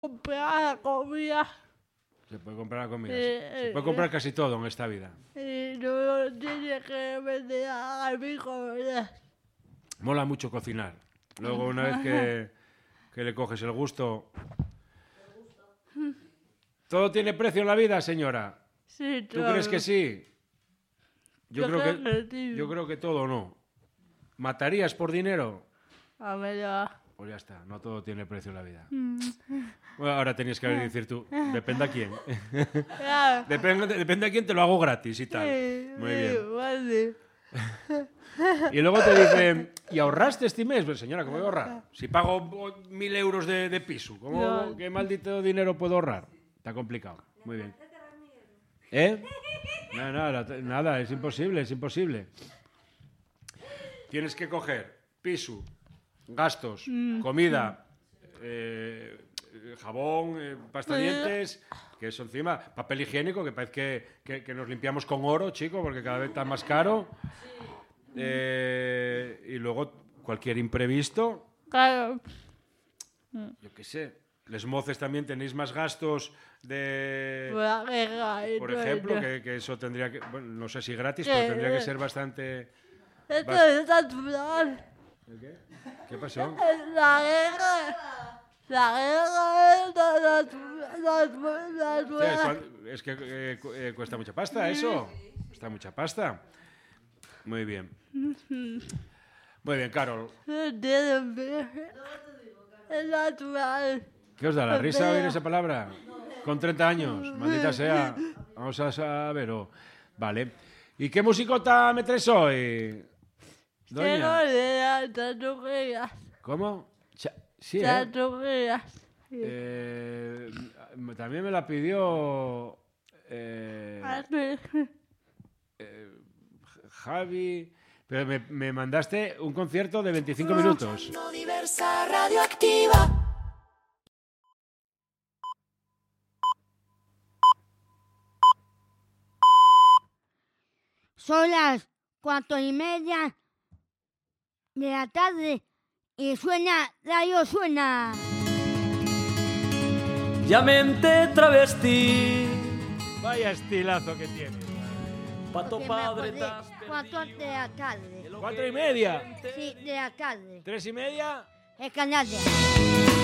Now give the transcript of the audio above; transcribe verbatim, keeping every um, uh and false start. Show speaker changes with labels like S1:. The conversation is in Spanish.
S1: comprar comida.
S2: Se puede comprar la comida.
S1: Eh,
S2: Se puede comprar casi todo en esta vida.
S1: Y no tiene que vender a mi comida.
S2: Mola mucho cocinar. Luego, una vez que, que le coges el gusto... ¿Todo tiene precio en la vida, señora?
S1: Sí,
S2: ¿Tú crees que sí? Yo,
S1: Yo
S2: creo
S1: creo
S2: que,
S1: que sí.
S2: yo creo que todo no. ¿Matarías por dinero?
S1: A ver, ya.
S2: Pues ya está, no todo tiene precio en la vida. Bueno, ahora tenías que decir tú, depende a quién.
S1: Ya.
S2: depende, depende a quién, te lo hago gratis y tal.
S1: Sí,
S2: Muy
S1: sí,
S2: bien.
S1: vale.
S2: Y luego te dicen, ¿y ahorraste este mes? Pues señora, ¿cómo voy a ahorrar? Si pago mil euros de, de piso, ¿cómo,
S1: No.
S2: ¿qué maldito dinero puedo ahorrar? Está complicado. Muy bien. ¿Eh? No, no, la- nada, es imposible, es imposible. Tienes que coger piso, gastos, comida, eh, jabón, eh, pasta de dientes, que eso encima, papel higiénico, que parece que, que- que nos limpiamos con oro, chico, porque cada vez está más caro. Eh, y luego cualquier imprevisto,
S1: Claro.
S2: yo qué sé. Les moces también tenéis más gastos de...
S1: La guerra y
S2: Por
S1: todo
S2: ejemplo,
S1: ello.
S2: que, que eso tendría que... Bueno, no sé si gratis,
S1: Eh,
S2: pero tendría que
S1: eh.
S2: ser bastante...
S1: Esto
S2: bast-
S1: es natural.
S2: ¿El qué? ¿Qué pasó?
S1: La guerra. La guerra es natural.
S2: Hostia, es cuan- es que eh, cu- eh, cuesta mucha pasta eso. Cuesta mucha pasta. Muy bien. Muy bien, Carol.
S1: Es natural.
S2: ¿Qué os da la risa oír esa palabra? Con treinta años, maldita sea. Vamos a saber. o- Vale. ¿Y qué musicota me traes hoy? Doña.
S1: Tengo de tatuajes.
S2: ¿Cómo? Cha- Sí, ¿eh?
S1: Tatuajes.
S2: Eh, m- También me la pidió eh, eh, Javi. Pero me, me mandaste un concierto de veinticinco minutos.
S3: Diversa radioactiva.
S4: Son las cuatro y media de la tarde y suena, Radio Suena.
S5: Ya mente travesti,
S2: Vaya estilazo que tiene.
S5: pato
S4: Porque me
S5: padre
S4: acordé,
S5: tas
S4: cuatro de la tarde.
S2: Cuatro y media.
S4: Sí, de la tarde.
S2: Tres y media.
S4: Es Canalla.